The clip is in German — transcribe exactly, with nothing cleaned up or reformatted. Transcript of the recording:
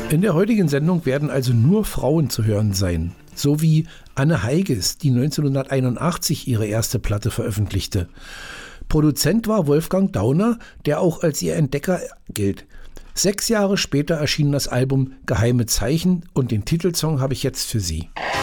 In der heutigen Sendung werden also nur Frauen zu hören sein. So wie Anne Heiges, die neunzehnhunderteinundachtzig ihre erste Platte veröffentlichte. Produzent war Wolfgang Dauner, der auch als ihr Entdecker gilt. Sechs Jahre später erschien das Album Geheime Zeichen und den Titelsong habe ich jetzt für Sie.